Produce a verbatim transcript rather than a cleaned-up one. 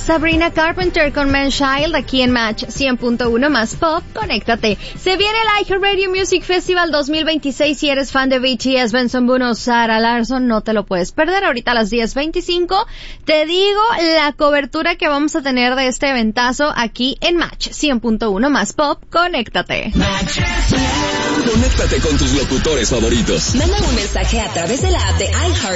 Sabrina Carpenter con Man Child aquí en Match cien punto uno más Pop. Conéctate. Se viene el iHeartRadio Music Festival dos mil veintiséis. Si eres fan de B T S, Benson Boone o Sarah Larson, no te lo puedes perder. Ahorita a las diez veinticinco te digo la cobertura que vamos a tener de este eventazo aquí en Match cien punto uno más Pop. Conéctate. Conéctate con tus locutores favoritos. Manda un mensaje a través de la app de iHeart